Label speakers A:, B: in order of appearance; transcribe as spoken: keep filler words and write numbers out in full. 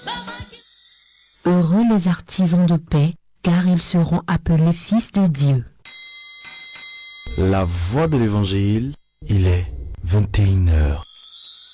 A: Heureux les artisans de paix, car ils seront appelés fils de Dieu.
B: La voix de l'évangile, il est vingt et une heures.